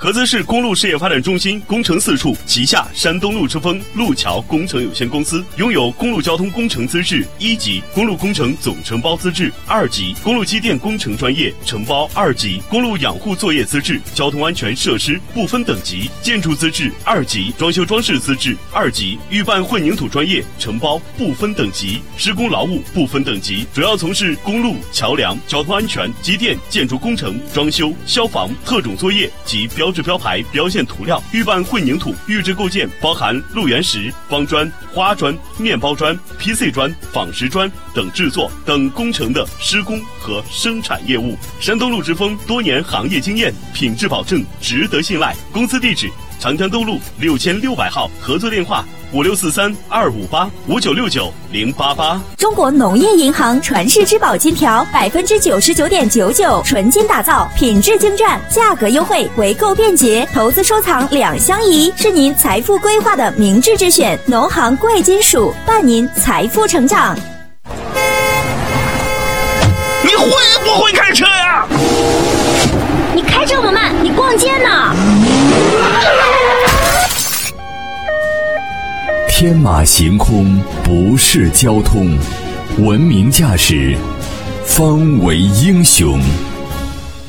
菏泽市公路事业发展中心工程4处旗下山东路之风路桥工程有限公司拥有公路交通工程资质1级、公路工程总承包资质2级、公路机电工程专业承包2级、公路养护作业资质、交通安全设施不分等级、建筑资质2级、装修装饰资质2级、预拌混凝土专业承包不分等级、施工劳务不分等级，主要从事公路、桥梁、交通安全、机电、建筑工程、装修、消防、特种作业及标志标牌、标线涂料、预拌混凝土、预制构件，包含路缘石、方砖、花砖、面包砖、PC 砖、仿石砖等制作等工程的施工和生产业务。山东路之风多年行业经验，品质保证，值得信赖。公司地址：长江东路6600号，合作电话56432585966088。 中国农业银行传世之宝金条，99.99%纯金打造，品质精湛，价格优惠，回购便捷，投资收藏两相宜，是您财富规划的明智之选。农行贵金属伴您财富成长。 你会不会开车呀？ 你开这么慢，你逛街呢？ 天马行空不是交通，文明驾驶方为英雄。